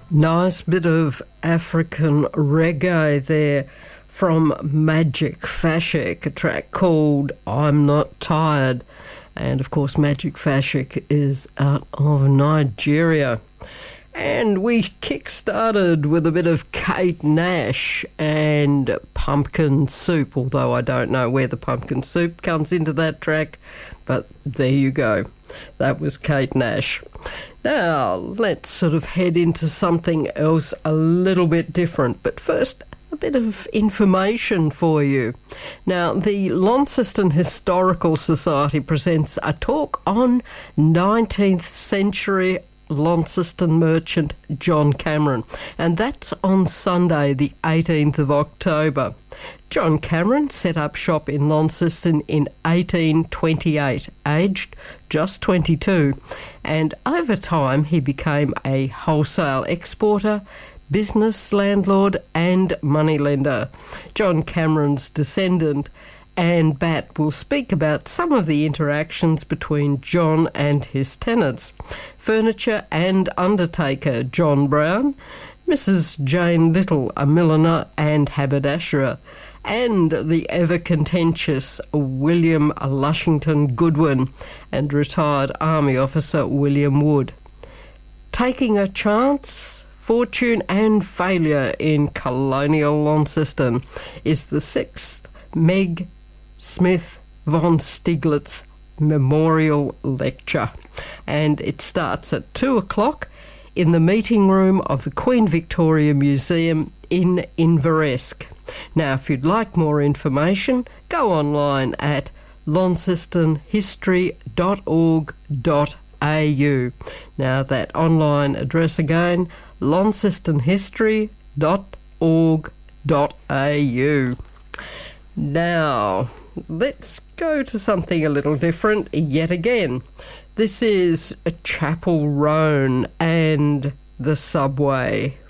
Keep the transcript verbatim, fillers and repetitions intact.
Nice bit of African reggae there from Magic Fashik, a track called I'm Not Tired. And of course Magic Fashik is out of Nigeria. And we kick-started with a bit of Kate Nash and Pumpkin Soup, although I don't know where the pumpkin soup comes into that track, but there you go. That was Kate Nash. Now, let's sort of head into something else a little bit different, but first, a bit of information for you. Now, the Launceston Historical Society presents a talk on nineteenth century Launceston merchant John Cameron, and that's on Sunday the eighteenth of October. John Cameron set up shop in Launceston in eighteen twenty-eight, aged just twenty-two, and over time he became a wholesale exporter, business landlord and moneylender. John Cameron's descendant Anne Batt will speak about some of the interactions between John and his tenants. Furniture and undertaker John Brown, Missus Jane Little, a milliner and haberdasherer, and the ever-contentious William Lushington Goodwin and retired Army officer William Wood. Taking a chance, fortune and failure in colonial Launceston is the sixth Meg Smith von Stieglitz Memorial Lecture, and it starts at two o'clock in the meeting room of the Queen Victoria Museum in Inveresk. Now, if you'd like more information, go online at launceston history dot org dot a u. Now, that online address again, launceston history dot org dot a u. Now, let's go to something a little different yet again. This is a Chapel Roan and the subway.